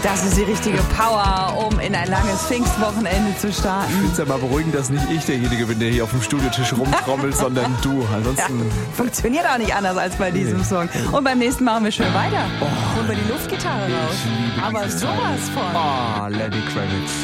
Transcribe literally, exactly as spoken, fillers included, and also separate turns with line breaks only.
Das ist die richtige Power, um in ein langes Pfingstwochenende zu starten.
Ich finde es ja mal beruhigend, dass nicht ich derjenige bin, der hier auf dem Studiotisch rumtrommelt, sondern du. Ansonsten
ja, funktioniert auch nicht anders als bei diesem nee. Song. Und beim nächsten machen wir schön weiter. Oh, holen wir die Luftgitarre raus. Aber sowas von.
Oh, Lenny Kravitz.